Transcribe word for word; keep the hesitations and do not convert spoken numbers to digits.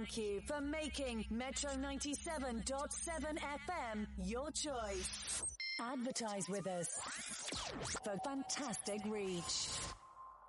thank you for making Metro ninety-seven point seven F M your choice. Advertise with us for fantastic reach.